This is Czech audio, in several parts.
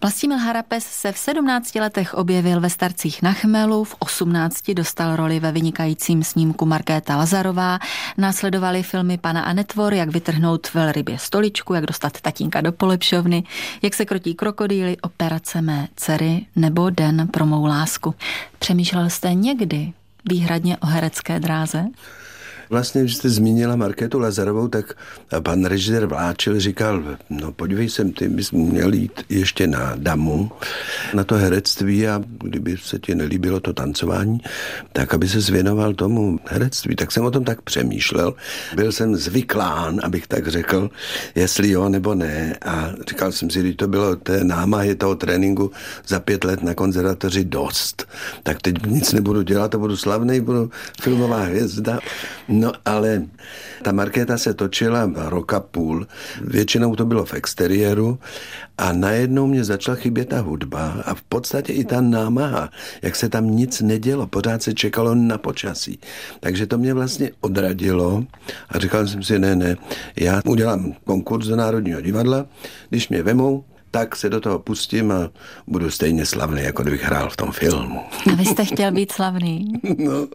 Vlastimil Harapes se v 17 letech objevil ve Starcích na chmelu, v 18 dostal roli ve vynikajícím snímku Markéta Lazarová, následovaly filmy Pana a netvor, Jak vytrhnout velrybě stoličku, Jak dostat tatínka do polepšovny, Jak se krotí krokodýly, Operace mé dcery nebo Den pro mou lásku. Přemýšlel jste někdy výhradně o herecké dráze? Vlastně, když jste zmínila Markétu Lazarovou, tak pan režisér Vláčil říkal, no podívej sem, ty bys měl jít ještě na damu, na to herectví a kdyby se ti nelíbilo to tancování, tak aby se zvěnoval tomu herectví. Tak jsem o tom tak přemýšlel. Byl jsem zvyklán, abych tak řekl, jestli jo nebo ne. A říkal jsem si, když to bylo té námahy toho tréninku za 5 let na konzervatoři dost, tak teď nic nebudu dělat a budu slavnej, budu filmová hvězda. No ale ta Markéta se točila 1,5 roku, většinou to bylo v exteriéru a najednou mě začala chybět ta hudba a v podstatě i ta námaha, jak se tam nic nedělo, pořád se čekalo na počasí. Takže to mě vlastně odradilo a říkal jsem si, ne, já udělám konkurs do Národního divadla, když mě vemou, tak se do toho pustím a budu stejně slavný, jako kdybych hrál v tom filmu. A vy jste chtěl být slavný? No,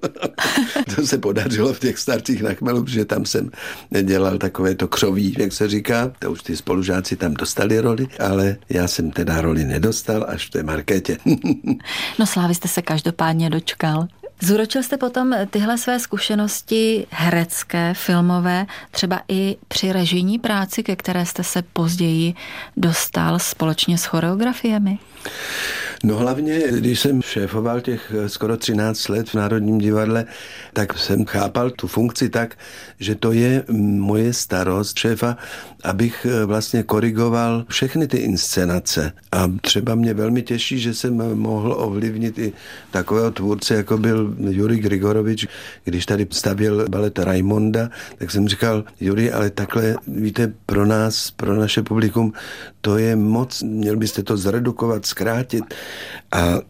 to se podařilo v těch Starcích na chmelu, protože tam jsem dělal takové to křoví, jak se říká. To už ty spolužáci tam dostali roli, ale já jsem teda roli nedostal až v té Markétě. No slávy jste se každopádně dočkal. Zúročil jste potom tyhle své zkušenosti herecké, filmové, třeba i při režijní práci, ke které jste se později dostal společně s choreografiemi? No hlavně, když jsem šéfoval těch skoro 13 let v Národním divadle, tak jsem chápal tu funkci tak, že to je moje starost šéfa, abych vlastně korigoval všechny ty inscenace. A třeba mě velmi těší, že jsem mohl ovlivnit i takového tvůrce, jako byl Jurij Grigorovič. Když tady stavěl balet Raimonda, tak jsem říkal, Jurij, ale takhle, víte, pro nás, pro naše publikum, to je moc, měl byste to zredukovat, zkrátit. A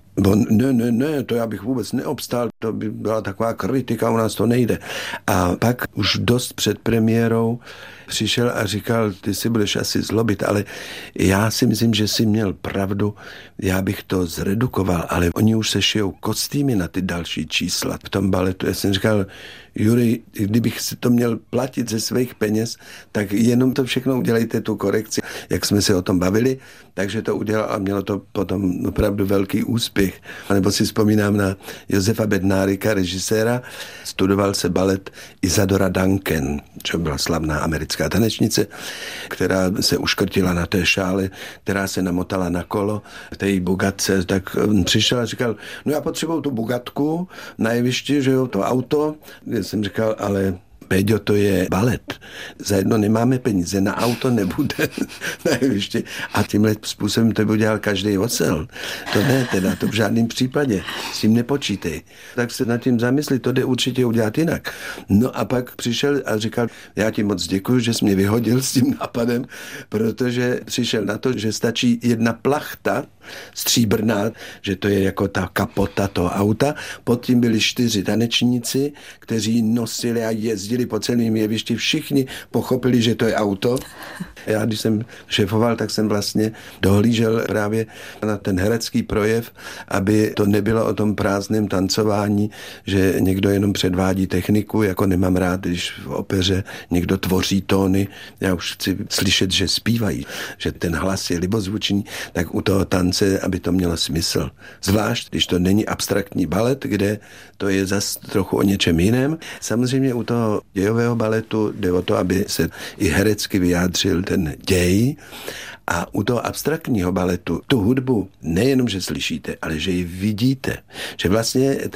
ne, to já bych vůbec neobstál, to by byla taková kritika, u nás to nejde. A pak už dost před premiérou přišel a říkal, ty si budeš asi zlobit, ale já si myslím, že jsi měl pravdu, já bych to zredukoval, ale oni už se šijou kostýmy na ty další čísla v tom baletu. Já jsem říkal, Jurij, kdybych si to měl platit ze svých peněz, tak jenom to všechno udělejte, tu korekci, jak jsme se o tom bavili, takže to udělal a mělo to potom opravdu velký úspěch. A nebo si vzpomínám na Josefa Bednárika, režiséra, studoval se balet Isadora Duncan, čo byla slavná americká tanečnice, která se uškrtila na té šále, která se namotala na kolo v té bugatce, tak přišel a říkal, no já potřebuju tu bugatku na jevišti, že jo, to auto. Já jsem říkal, ale Péďo, to je balet. Zajedno nemáme peníze, na auto nebude na jevišti. A tímhle způsobem to by udělal každý ocel. To ne, teda, to v žádném případě. S tím nepočítej. Tak se nad tím zamysli, to jde určitě udělat jinak. No a pak přišel a říkal, já ti moc děkuju, že jsi mě vyhodil s tím nápadem, protože přišel na to, že stačí jedna plachta stříbrná, že to je jako ta kapota toho auta. Pod tím byli 4 tanečníci, kteří nosili a jezdili po celém jevišti. Všichni pochopili, že to je auto. Já, když jsem šéfoval, tak jsem vlastně dohlížel právě na ten herecký projev, aby to nebylo o tom prázdném tancování, že někdo jenom předvádí techniku, jako nemám rád, když v opeře někdo tvoří tóny. Já už chci slyšet, že zpívají, že ten hlas je libozvučný, tak u toho tance, aby to mělo smysl. Zvlášť, když to není abstraktní balet, kde to je zas trochu o něčem jiném. Samozřejmě u toho dějového baletu jde o to, aby se i herecky vyjádřil ten děj. A u toho abstraktního baletu tu hudbu nejenom, že slyšíte, ale že ji vidíte. Že vlastně